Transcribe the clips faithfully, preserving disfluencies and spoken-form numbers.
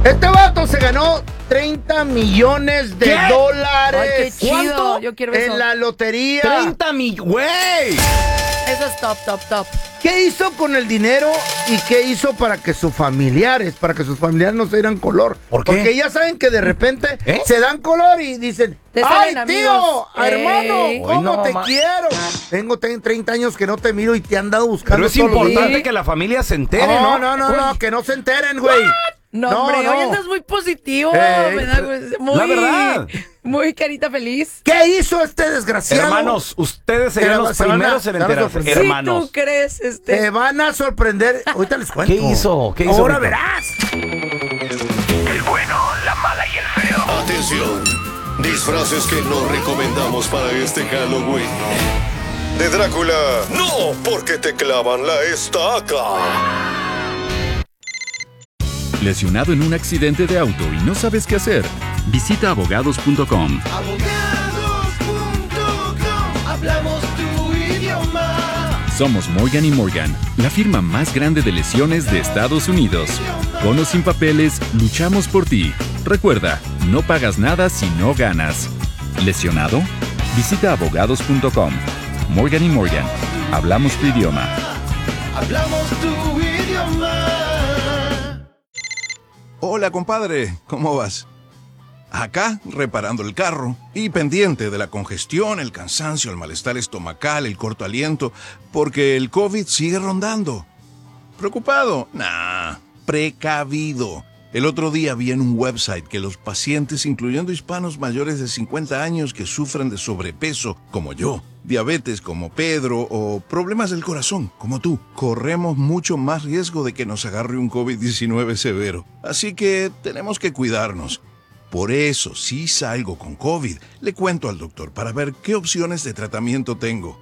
Este vato se ganó treinta millones de ¿Qué? dólares. Ay, qué chido. ¿Cuánto? Yo quiero En eso. la lotería. treinta mil, güey. Eso es top, top, top. ¿Qué hizo con el dinero y qué hizo para que sus familiares, para que sus familiares no se dieran color? ¿Por qué? Porque ya saben que de repente ¿Eh? se dan color y dicen, Te ¡ay, salen tío! amigos. ¡Hermano! Ey. ¿Cómo Hoy no, te ma- quiero? Tengo ten- treinta años que no te miro y te han dado buscando Pero es todos los importante días. que la familia se entere, No, ¿no? no, no, no, que no se enteren, güey. No, No, hombre, no. hoy andas muy positivo. Ey, me da güey, muy, la verdad. Muy carita feliz. ¿Qué hizo este desgraciado? Hermanos, ustedes serían Se van- los se van a- primeros en se van a enterarse. sorprender. Hermanos. Si tú crees, este... Te van a sorprender. Ahorita les cuento. ¿Qué hizo? ¿Qué hizo, Ahora Rico? verás. El bueno, la mala y el feo. Atención, disfraces que no recomendamos para este Halloween. De Drácula, no, porque te clavan la estaca. ¿Lesionado en un accidente de auto y no sabes qué hacer? Visita abogados punto com. Hablamos tu idioma. Somos Morgan y Morgan, la firma más grande de lesiones de Estados Unidos. Con o sin papeles, luchamos por ti. Recuerda, no pagas nada si no ganas. ¿Lesionado? Visita abogados punto com. Morgan y Morgan, hablamos tu idioma. Hablamos tu idioma. Hola, compadre, ¿cómo vas? Acá, reparando el carro y pendiente de la congestión, el cansancio, el malestar estomacal, el corto aliento, porque el COVID sigue rondando. ¿Preocupado? Nah, precavido. El otro día vi en un website que los pacientes, incluyendo hispanos mayores de cincuenta años que sufren de sobrepeso, como yo, diabetes como Pedro o problemas del corazón, como tú, corremos mucho más riesgo de que nos agarre un COVID diecinueve severo. Así que tenemos que cuidarnos. Por eso, si salgo con COVID, le cuento al doctor para ver qué opciones de tratamiento tengo.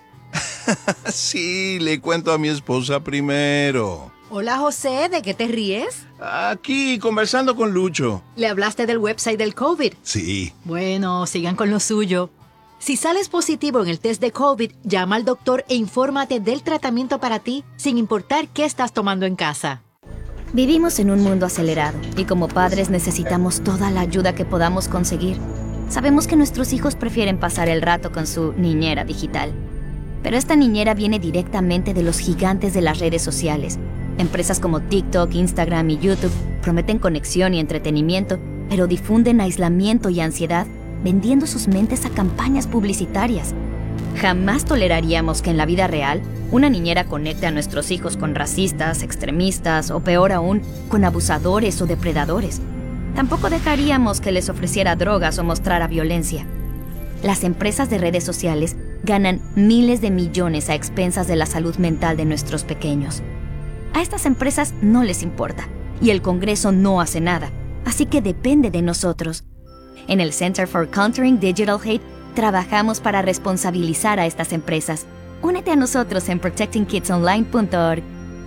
Sí, le cuento a mi esposa primero. Hola José, ¿de qué te ríes? Aquí, conversando con Lucho. ¿Le hablaste del website del COVID? Sí. Bueno, sigan con lo suyo. Si sales positivo en el test de COVID, llama al doctor e infórmate del tratamiento para ti, sin importar qué estás tomando en casa. Vivimos en un mundo acelerado y como padres necesitamos toda la ayuda que podamos conseguir. Sabemos que nuestros hijos prefieren pasar el rato con su niñera digital. Pero esta niñera viene directamente de los gigantes de las redes sociales. Empresas como TikTok, Instagram y YouTube prometen conexión y entretenimiento, pero difunden aislamiento y ansiedad, vendiendo sus mentes a campañas publicitarias. Jamás toleraríamos que en la vida real una niñera conecte a nuestros hijos con racistas, extremistas o peor aún, con abusadores o depredadores. Tampoco dejaríamos que les ofreciera drogas o mostrara violencia. Las empresas de redes sociales ganan miles de millones a expensas de la salud mental de nuestros pequeños. A estas empresas no les importa y el Congreso no hace nada, así que depende de nosotros. En el Center for Countering Digital Hate trabajamos para responsabilizar a estas empresas. Únete a nosotros en protecting kids online punto org.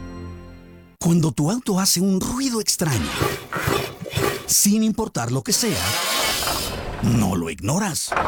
Cuando tu auto hace un ruido extraño, sin importar lo que sea, no lo ignoras. Ah,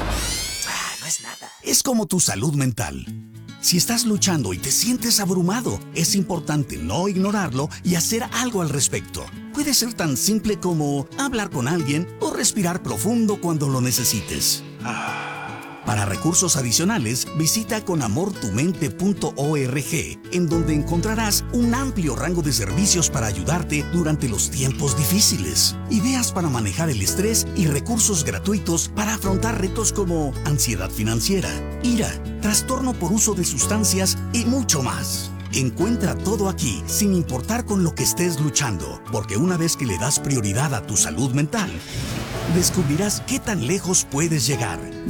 no es nada. Es como tu salud mental. Si estás luchando y te sientes abrumado, es importante no ignorarlo y hacer algo al respecto. Puede ser tan simple como hablar con alguien o respirar profundo cuando lo necesites. Para recursos adicionales, visita con amor tu mente punto org, en donde encontrarás un amplio rango de servicios para ayudarte durante los tiempos difíciles. Ideas para manejar el estrés y recursos gratuitos para afrontar retos como ansiedad financiera, ira, trastorno por uso de sustancias y mucho más. Encuentra todo aquí, sin importar con lo que estés luchando, porque una vez que le das prioridad a tu salud mental, descubrirás qué tan lejos puedes llegar.